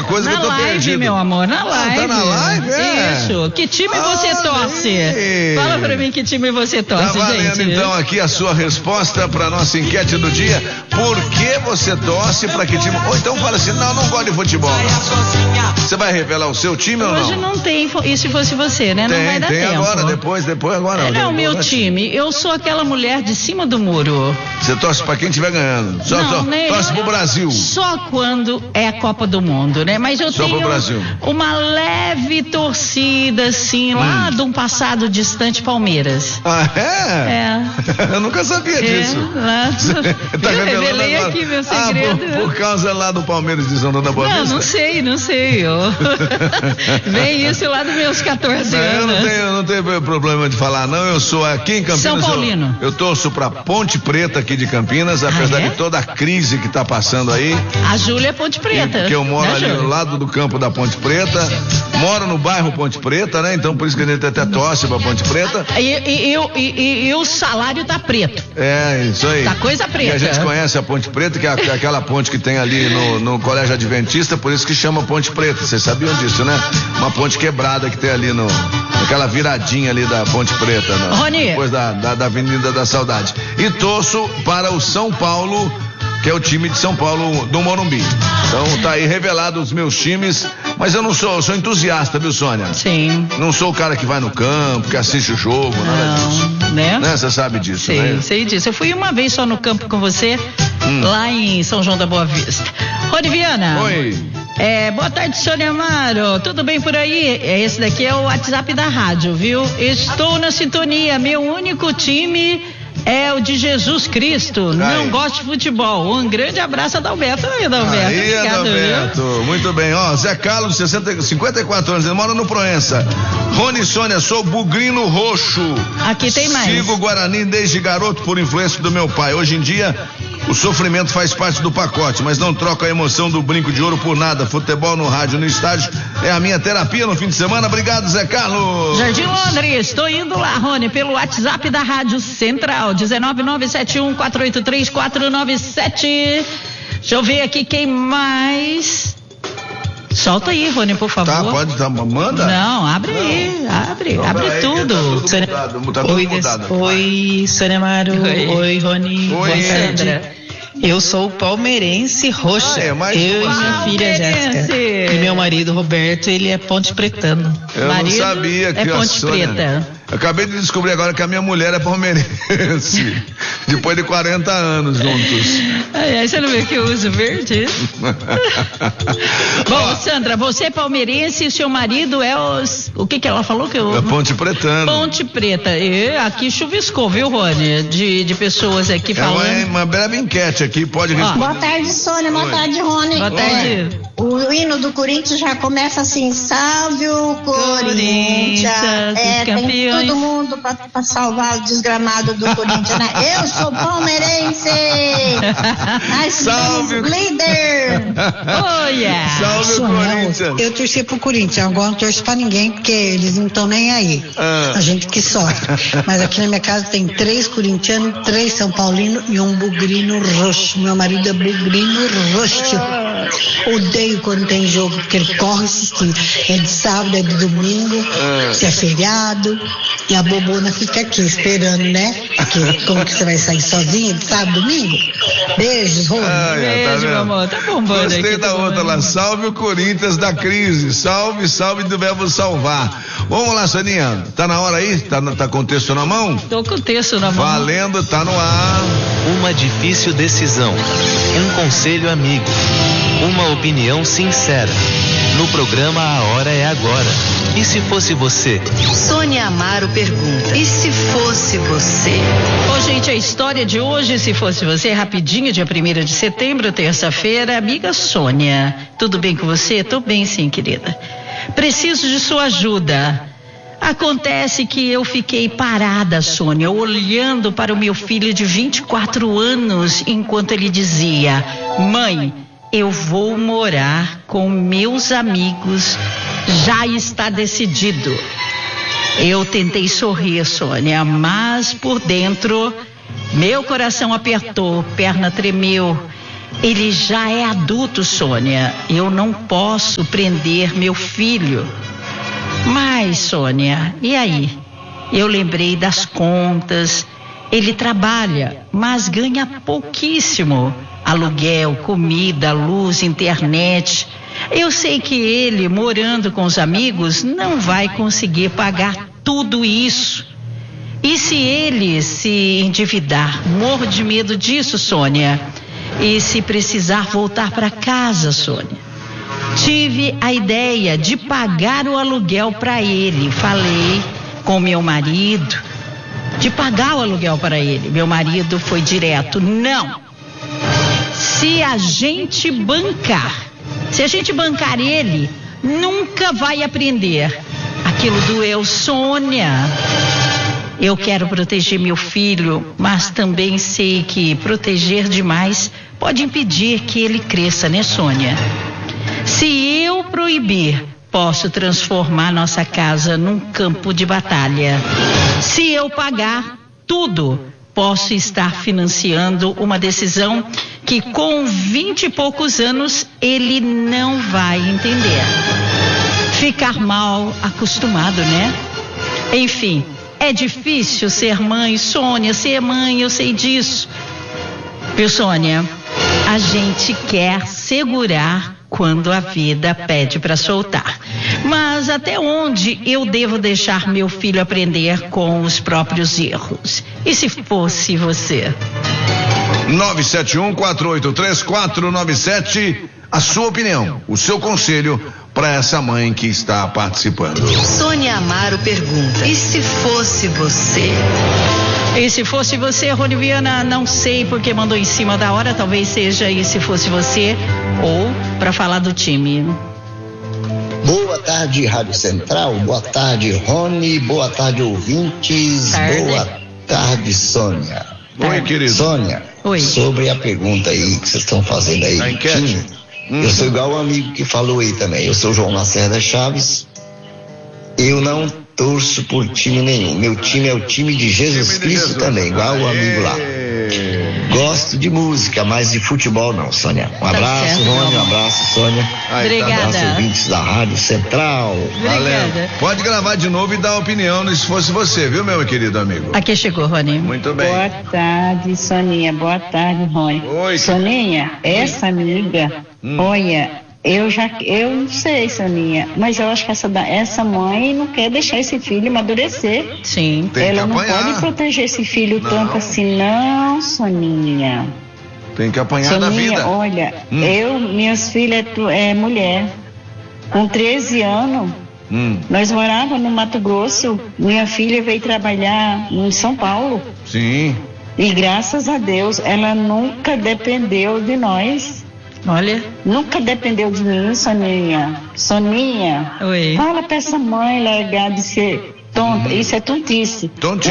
coisa que eu tô live, perdido. Meu amor, na live. Tá na live, Isso. Que time você torce? Fala pra mim que time você torce, tá valendo, gente. Então, aqui a sua resposta pra nossa enquete do dia. Por que você torce pra que time? Ou então fala assim, não gosto de futebol. Você vai revelar o seu time ou não? Hoje não tem, e se fosse você, né? Não vai dar tem tempo. Agora, depois agora. Não é o meu time, eu sou aquela mulher de cima do muro. Você torce pra quem estiver ganhando. Torce pro Brasil. Só quando é a Copa do Mundo, né? Mas eu tenho uma leve torcida, assim, lá de um passado distante, Palmeiras. Ah, é? Eu nunca sabia disso. Lá Tá eu revelei agora. aqui meu segredo. Por causa lá do Palmeiras de São João da Boa Vista? Não sei. Vem isso lá dos meus 14 anos. Eu não tenho problema de falar, não. Eu sou aqui em Campinas. São Paulino. Eu torço pra Ponte Preta aqui de Campinas, apesar de toda a crise que tá passando aí. A Júlia é Ponte Preta. Porque eu moro ali do lado do campo da Ponte Preta. Moro no bairro Ponte Preta, né? Então por isso que a gente até torce pra Ponte Preta. E o salário tá preto. É, isso aí. Tá coisa preta. E a gente conhece a Ponte Preta, que é aquela ponte que tem ali no Colégio Adventista, por isso que chama Ponte Preta. Vocês sabiam disso, né? Uma ponte quebrada que tem ali naquela viradinha ali da Ponte Preta, né? Rony. Depois da Avenida da Saudade. E torço para o São Paulo, que é o time de São Paulo do Morumbi. Então tá aí revelado os meus times, mas eu sou entusiasta, viu, Sônia? Sim. Não sou o cara que vai no campo, que assiste o jogo, nada disso. Né? Você sabe disso, né? Sei disso. Eu fui uma vez só no campo com você, lá em São João da Boa Vista. Rony Viana. Oi. Boa tarde, Sônia Amaro. Tudo bem por aí? Esse daqui é o WhatsApp da rádio, viu? Estou na sintonia. Meu único time é o de Jesus Cristo. Não gosto de futebol. Um grande abraço, Adalberto. Adalberto. Aí, obrigado, Adalberto. Viu? Muito bem. Zé Carlos, 54 anos, ele mora no Proença. Rony, Sônia, sou bugrino roxo. Aqui tem mais. Sigo o Guarani desde garoto por influência do meu pai. Hoje em dia, o sofrimento faz parte do pacote, mas não troco a emoção do brinco de ouro por nada. Futebol no rádio, no estádio, é a minha terapia no fim de semana. Obrigado, Zé Carlos. Jardim Londres, estou indo lá, Rony, pelo WhatsApp da Rádio Central, 19971-483-497. Deixa eu ver aqui quem mais. Solta aí, Rony, por favor. Tá, pode, manda? Não, abre aí, abre tudo. Tá tudo mudado. Oi, Sônia Amaro. Oi, Rony. Oi, Sandra. Eu sou palmeirense roxa. Eu e minha filha Jéssica. E meu marido Roberto, ele é Ponte Pretano. Eu não sabia que é Ponte Preta. Eu acabei de descobrir agora que a minha mulher é palmeirense. Depois de 40 anos juntos. Aí você não vê que eu uso verde? Bom, Sandra, você é palmeirense e seu marido é o que ela falou que eu... É Ponte Pretano. Ponte Preta. E aqui chuviscou, viu, Rony? De pessoas aqui falando. É uma breve enquete aqui, pode responder. Boa tarde, Sônia. Boa tarde, Rony. Boa tarde. O hino do Corinthians já começa assim: salve o Corinthians. Tem todo mundo pra salvar o desgramado do Corinthians, né? Eu sou palmeirense. Salve o líder. Salve o Corinthians. Eu torci pro Corinthians, agora não torço pra ninguém, porque eles não estão nem aí. A gente que sofre. Mas aqui na minha casa tem 3 corintianos, 3 São Paulinos e um bugrino roxo. Meu marido é bugrino roxo. Odeio quando tem jogo, porque ele corre assistindo. É de sábado, é de domingo, se é feriado. E a bobona fica aqui esperando, né? Porque como que você vai sair sozinha de sábado, domingo? Beijos, Rony. Beijo, meu amor. Tá bombando. Gostei aqui, da outra lá. Salve o Corinthians da crise. Salve, salve do verbo salvar. Vamos lá, Soninha. Tá na hora aí? Tá com o texto na mão? Tô com o texto na mão. Valendo, tá no ar. Uma difícil decisão. Um conselho amigo. Uma opinião sincera. No programa A Hora é Agora. E se fosse você? Sônia Amaro pergunta: e se fosse você? Ô, gente, a história de hoje, se fosse você, rapidinho, dia 1º de setembro, terça-feira. Amiga Sônia, tudo bem com você? Tô bem, sim, querida. Preciso de sua ajuda. Acontece que eu fiquei parada, Sônia, olhando para o meu filho de 24 anos, enquanto ele dizia: mãe, eu vou morar com meus amigos, já está decidido. Eu tentei sorrir, Sônia, mas por dentro meu coração apertou, perna tremeu. Ele já é adulto, Sônia. Eu não posso prender meu filho. Mas, Sônia, e aí? Eu lembrei das contas. Ele trabalha, mas ganha pouquíssimo. Aluguel, comida, luz, internet. Eu sei que ele, morando com os amigos, não vai conseguir pagar tudo isso. E se ele se endividar? Morro de medo disso, Sônia. E se precisar voltar para casa, Sônia? Tive a ideia de pagar o aluguel para ele. Falei com meu marido de pagar o aluguel para ele. Meu marido foi direto: não. Se a gente bancar ele, nunca vai aprender. Aquilo doeu, Sônia. Eu quero proteger meu filho, mas também sei que proteger demais pode impedir que ele cresça, né, Sônia? Se eu proibir, posso transformar nossa casa num campo de batalha. Se eu pagar tudo, posso estar financiando uma decisão que com 20 e poucos anos ele não vai entender. Ficar mal acostumado, né? Enfim, é difícil ser mãe, Sônia, ser mãe, eu sei disso. Viu, Sônia? A gente quer segurar quando a vida pede para soltar. Mas até onde eu devo deixar meu filho aprender com os próprios erros? E se fosse você? 971-483-497, a sua opinião, o seu conselho para essa mãe que está participando. Sônia Amaro pergunta: e se fosse você? E se fosse você, Rony Viana, não sei porque mandou em cima da hora, talvez seja e se fosse você, ou para falar do time. Boa tarde, Rádio Central, boa tarde, Rony, boa tarde, ouvintes, boa tarde, Sônia. Oi, querido. Sônia, oi. Sobre a pergunta aí que vocês estão fazendo aí, a enquete. Eu sou igual o amigo que falou aí também, eu sou João Lacerda Chaves, eu não torço por time nenhum, meu time é o time de Jesus Cristo também, igual o amigo lá. Gosto de música, mas de futebol não, Sônia. Um abraço, Rony, um abraço, Sônia. Obrigada. Um abraço, ouvintes da Rádio Central. Obrigada. Pode gravar de novo e dar opinião se fosse você, viu, meu querido amigo? Aqui chegou, Rony. Muito bem. Boa tarde, Soninha. Boa tarde, Rony. Oi. Soninha, essa amiga, olha, eu não sei, Soninha, mas eu acho que essa mãe não quer deixar esse filho amadurecer. Sim. Ela não pode proteger esse filho tanto assim, não, Soninha. Tem que apanhar Soninha, da vida. Olha, minhas filhas é mulher. Com 13 anos, nós morávamos no Mato Grosso. Minha filha veio trabalhar em São Paulo. Sim. E graças a Deus, ela nunca dependeu de nós. Olha. Nunca dependeu de mim, Soninha. Soninha, oi. Fala pra essa mãe largar de ser tonta. Isso é tontice. Tontice.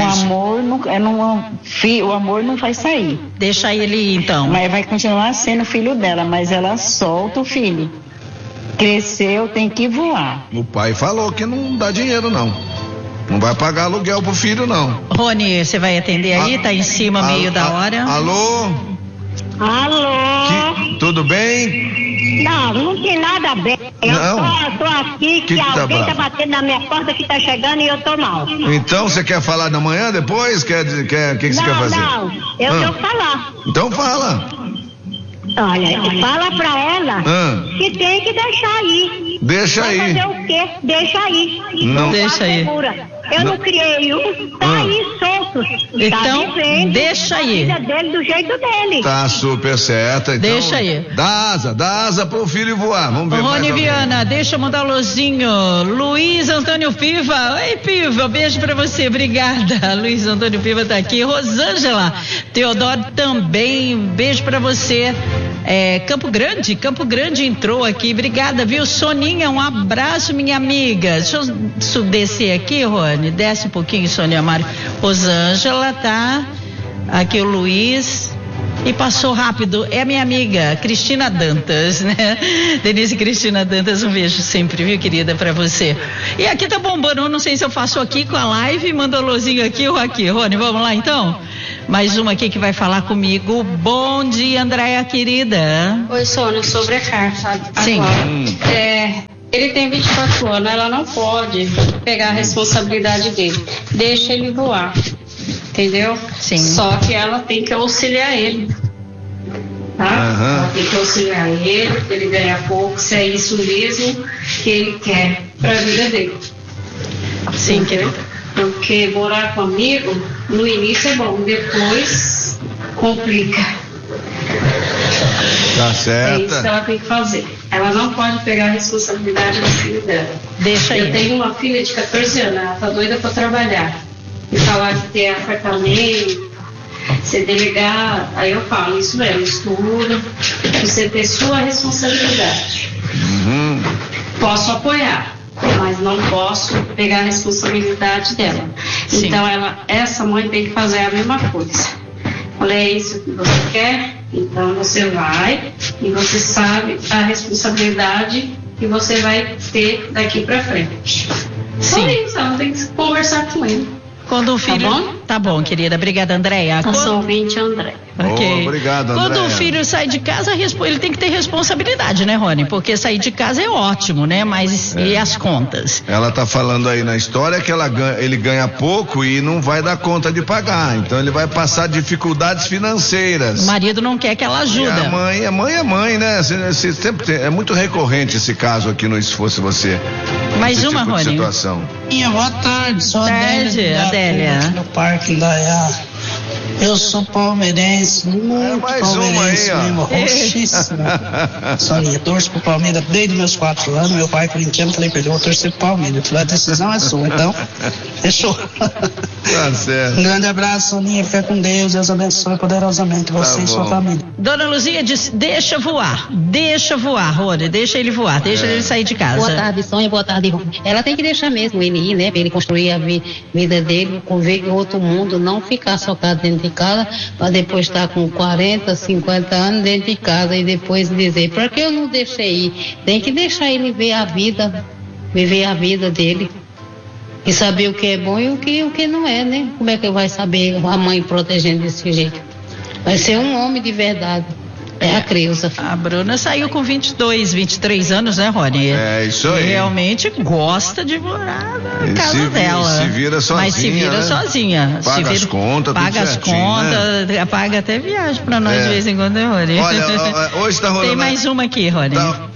O amor não vai sair. Deixa ele ir, então. Mas vai continuar sendo filho dela, mas ela solta o filho. Cresceu, tem que voar. O pai falou que não dá dinheiro, não. Não vai pagar aluguel pro filho, não. Rony, você vai atender aí? Tá em cima, meio da hora. Alô? Alô? Tudo bem? Não tem nada a ver. Eu tô aqui que alguém tá batendo na minha porta que tá chegando e eu tô mal. Então você quer falar da manhã depois? O que você quer fazer? Não, eu quero falar. Então fala. Olha, fala pra ela que tem que deixar aí. Deixa aí. Vai fazer o quê? Deixa aí. Não deixa aí. Eu não criei tá aí solto. Então, tá vivendo deixa a aí. vida dele do jeito dele. Tá super certa. Então, deixa aí. Dá asa pro filho voar. Vamos ver. Rony Viana, deixa eu mandar um alôzinho. Luiz Antônio Piva. Oi, Piva, beijo pra você. Obrigada. Luiz Antônio Piva tá aqui. Rosângela Teodoro também. Beijo pra você. Campo Grande entrou aqui. Obrigada, viu? Soninha, um abraço, minha amiga. Deixa eu descer aqui, Rony. Desce um pouquinho, Sônia Amaro. Rosângela, tá? Aqui o Luiz. E passou rápido. É a minha amiga, Cristina Dantas, né? Denise Cristina Dantas, um beijo sempre, viu, querida, pra você. E aqui tá bombando, eu não sei se eu faço aqui com a live, manda um alôzinho aqui ou aqui. Rony, vamos lá então? Mais uma aqui que vai falar comigo. Bom dia, Andréia, querida. Oi, Sônia, sobre a carta. Sim. Ele tem 24 anos, ela não pode pegar a responsabilidade dele. Deixa ele voar, entendeu? Sim. Só que ela tem que auxiliar ele, tá? Ela tem que auxiliar ele ganhar pouco, se é isso mesmo que ele quer pra vida dele. Sim, querida. Porque morar comigo, no início é bom, depois complica. Tá certo. É isso que ela tem que fazer. Ela não pode pegar a responsabilidade do filho dela. Deixa aí. Eu tenho uma filha de 14 anos, ela tá doida pra trabalhar. E falar que ter apartamento, ser delegada, aí eu falo, isso mesmo, estuda, você ter sua responsabilidade. Posso apoiar, mas não posso pegar a responsabilidade dela. Sim. Então essa mãe tem que fazer a mesma coisa. Olha, é isso que você quer, então você vai e você sabe a responsabilidade que você vai ter daqui pra frente. Só isso, ela tem que conversar com ele. Quando o filho... Tá bom? Tá bom, querida. Obrigada, Andréia. Eu sou ouvinte, André. Ok. Obrigado, Andréia. Quando o filho sai de casa, ele tem que ter responsabilidade, né, Rony? Porque sair de casa é ótimo, né? Mas e as contas? Ela tá falando aí na história que ele ganha pouco e não vai dar conta de pagar. Então ele vai passar dificuldades financeiras. O marido não quer que ela ajude. A mãe é mãe, né? É muito recorrente esse caso aqui no Se Fosse Você. Mais uma, tipo Rony. Situação. Boa tarde, sou Adélia. No Parque Indaiá. Eu sou palmeirense, muito palmeirense mesmo, roxíssimo. Soninha, torço pro Palmeiras desde meus 4 anos. Meu pai corintiano, falei pra ele, eu vou torcer pro Palmeiras. Eu falei, a decisão é sua, então, fechou. Tá certo. Um grande abraço, Soninha, fica com Deus abençoe poderosamente você e sua família. Dona Luzia disse, deixa voar, Rony, deixa ele voar, deixa ele sair de casa. Boa tarde, Sônia, boa tarde, Rony. Ela tem que deixar mesmo ele ir, né, pra ele construir a vida dele, ver em outro mundo, não ficar socado dentro de casa, para depois estar com 40, 50 anos dentro de casa e depois dizer, por que eu não deixei ir? Tem que deixar ele ver a vida, viver a vida dele e saber o que é bom e o que não é, né? Como é que vai saber a mãe protegendo desse jeito? Vai ser um homem de verdade. É a Creuza. A Bruna saiu com 22, 23 anos, né, Rony? É, isso aí. Realmente gosta de morar na casa dela. Se vira sozinha. Mas se vira sozinha. Paga as contas, paga as contas, né? Paga até viagem pra nós de vez em quando, né, Rony? Olha, hoje tá rolando... Tem mais uma aqui, Rony.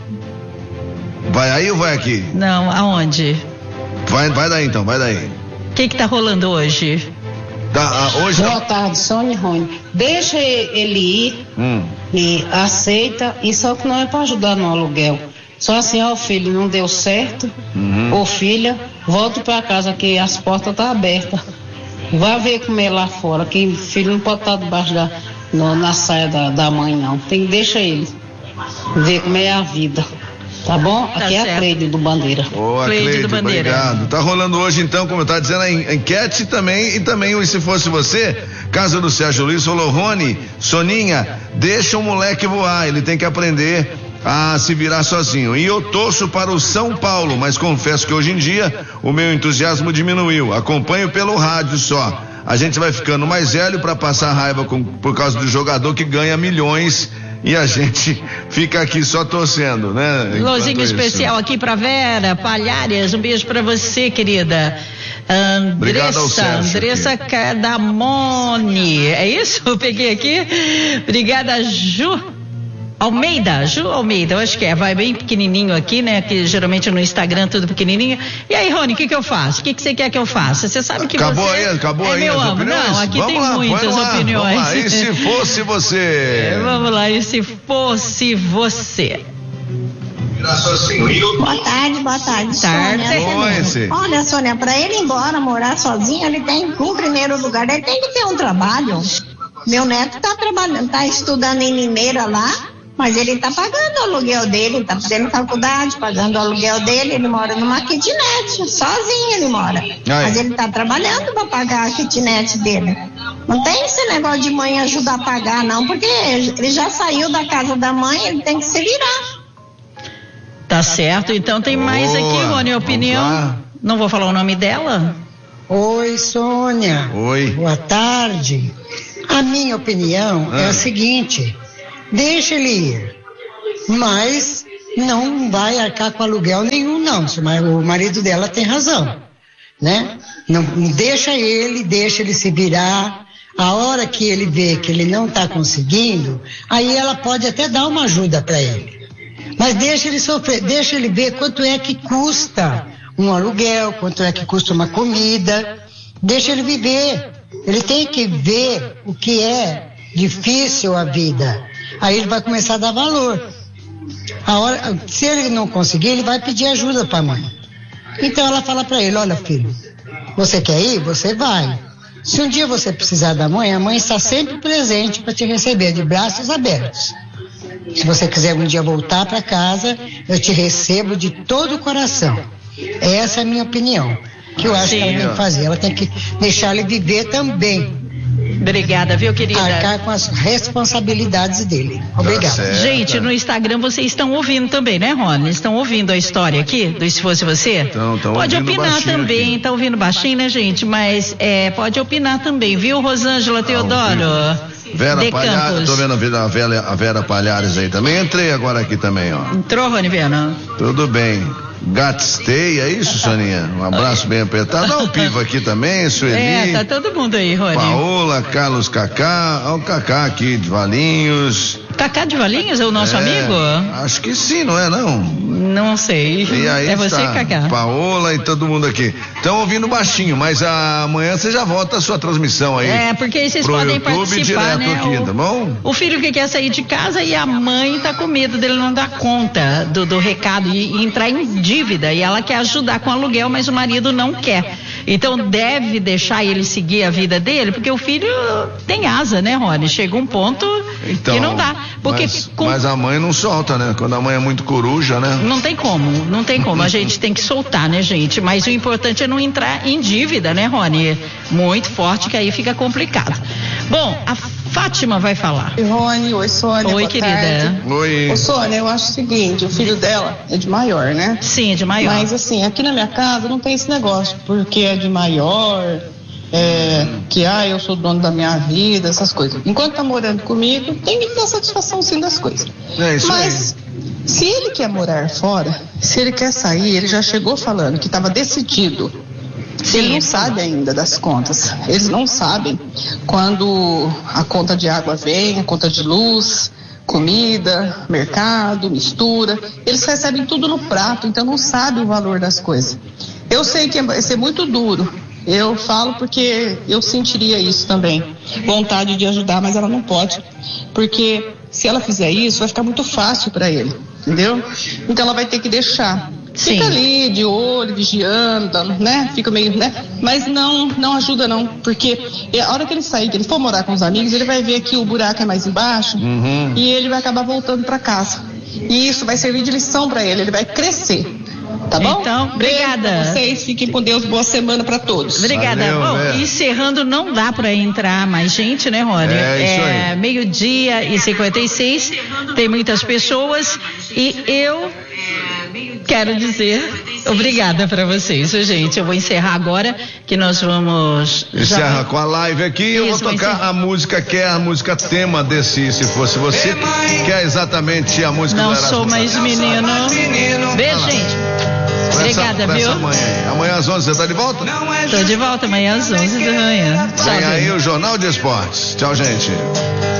Vai aí ou vai aqui? Não, aonde? Vai daí então, vai daí. O que tá rolando hoje? Hoje boa tarde, Sônia e Rony. Deixa ele ir e aceita, e só que não é para ajudar no aluguel. Só assim, ó, filho, não deu certo, ou filha, volta para casa que as portas estão abertas. Vá ver como é lá fora, que filho não pode estar debaixo na saia da mãe, não. Deixa ele ver como é a vida. Tá bom? Tá aqui certo. É a Cleide do Bandeira. Boa, Cleide do Bandeira. Obrigado. Tá rolando hoje então, como eu tava dizendo, a enquete e também o Se Fosse Você, casa do Sérgio Luiz, falou, Rony, Soninha, deixa o moleque voar, ele tem que aprender a se virar sozinho. E eu torço para o São Paulo, mas confesso que hoje em dia o meu entusiasmo diminuiu. Acompanho pelo rádio só. A gente vai ficando mais velho para passar raiva por causa do jogador que ganha milhões e a gente fica aqui só torcendo, né? Lozinho especial aqui pra Vera Palhares, um beijo pra você, querida. Andressa Cardamone, é isso? Eu peguei aqui. Obrigada, Ju Almeida, eu acho que vai bem pequenininho aqui, né? Que geralmente no Instagram tudo pequenininho. E aí, Rony, o que eu faço? O que você quer que eu faça? Você sabe que acabou você aí meu as amo. opiniões? Não, aqui vamos tem lá, muitas opiniões. Vamos lá. E se fosse você? Vamos lá, e se fosse você? Boa tarde, Sônia. Olha, Sônia, para ele ir embora morar sozinho, ele tem, em primeiro lugar, ele tem que ter um trabalho. Meu neto tá trabalhando, tá estudando em Limeira lá, mas ele tá pagando o aluguel dele, tá fazendo faculdade, pagando o aluguel dele, ele mora numa kitnet, sozinho ele mora. Mas ele tá trabalhando para pagar a kitnet dele. Não tem esse negócio de mãe ajudar a pagar, não, porque ele já saiu da casa da mãe, ele tem que se virar. Tá certo, então tem mais aqui, Rony, opinião. Não vou falar o nome dela. Oi, Sônia. Oi. Boa tarde. A minha opinião é a seguinte: deixa ele ir, mas não vai arcar com aluguel nenhum, não. O marido dela tem razão, né? Não deixa ele se virar. A hora que ele vê que ele não está conseguindo, aí ela pode até dar uma ajuda para ele. Mas deixa ele sofrer, deixa ele ver quanto é que custa um aluguel, quanto é que custa uma comida. Deixa ele viver. Ele tem que ver o que é difícil a vida. Aí ele vai começar a dar valor. Se ele não conseguir, ele vai pedir ajuda para a mãe. Então ela fala para ele: olha, filho, você quer ir? Você vai. Se um dia você precisar da mãe, a mãe está sempre presente para te receber de braços abertos. Se você quiser um dia voltar para casa, eu te recebo de todo o coração. Essa é a minha opinião, que eu acho que ela tem que fazer. Ela tem que deixar ele viver também. Obrigada, viu, querida? Arcar com as responsabilidades dele. Obrigada. Gente, no Instagram vocês estão ouvindo também, né, Rony? Estão ouvindo a história aqui do Se Fosse Você? Pode opinar também, tá ouvindo baixinho, né, gente? Mas pode opinar também, viu, Rosângela Teodoro? Vera Palhares, tô vendo a Vera Palhares aí também. Entrei agora aqui também, ó. Entrou, Rony Viana? Tudo bem. Gatstei, é isso, Soninha? Um abraço bem apertado. Dá o Piva aqui também, Sueli. Tá todo mundo aí, Rony. Paola, Carlos Cacá, o Cacá aqui de Valinhos. Cacá de Valinhos é o nosso amigo? Acho que sim, não é não? Não sei. E aí é você, Cacá? Paola e todo mundo aqui. Estão ouvindo baixinho, mas amanhã você já volta a sua transmissão aí. Porque aí vocês podem YouTube, participar, né? Aqui, tá bom? O filho que quer sair de casa e a mãe tá com medo dele não dar conta do recado e entrar em dívida, e ela quer ajudar com aluguel, mas o marido não quer. Então deve deixar ele seguir a vida dele, porque o filho tem asa, né, Rony? Chega um ponto que não dá. Porque mas a mãe não solta, né? Quando a mãe é muito coruja, né? Não tem como. A gente tem que soltar, né, gente? Mas o importante é não entrar em dívida, né, Rony? Muito forte, que aí fica complicado. Bom, a Fátima vai falar. Rony, oi, Sônia. Oi, querida. Tarde. Oi. Ô, Sônia, eu acho o seguinte: o filho dela é de maior, né? Sim, é de maior. Mas assim, aqui na minha casa não tem esse negócio, porque é de maior, eu sou dono da minha vida, essas coisas. Enquanto tá morando comigo, tem que dar satisfação sim das coisas. Mas se ele quer morar fora, se ele quer sair, ele já chegou falando que estava decidido. Ele não sabe ainda das contas. Eles não sabem quando a conta de água vem, a conta de luz, comida, mercado, mistura. Eles recebem tudo no prato, então não sabem o valor das coisas. Eu sei que vai ser muito duro. Eu falo porque eu sentiria isso também. Vontade de ajudar, mas ela não pode. Porque se ela fizer isso, vai ficar muito fácil para ele. Entendeu? Então ela vai ter que deixar. Sim. Fica ali de olho, vigiando, né? Fica meio, né? Mas não ajuda não, porque a hora que ele sair, que ele for morar com os amigos, ele vai ver que o buraco é mais embaixo e ele vai acabar voltando para casa. E isso vai servir de lição para ele, ele vai crescer. Tá bom? Então, obrigada. Beijo pra vocês, fiquem com Deus, boa semana pra todos. Obrigada. Valeu, bom, encerrando, não dá pra entrar mais gente, né, Rony? Isso aí. 12:56, tem muitas pessoas e eu quero dizer obrigada pra vocês, gente. Eu vou encerrar agora, que nós vamos... Encerra com a live aqui. Isso, eu vou tocar a música que é a música tema desse Se Fosse Você, que é exatamente a música Não do Erasmo. Sou Mais Menino. Beijo, gente. Obrigada, viu? Amanhã às 11 você tá de volta? Tô de volta amanhã às 11 da manhã. Vem aí o Jornal de Esportes. Tchau, gente.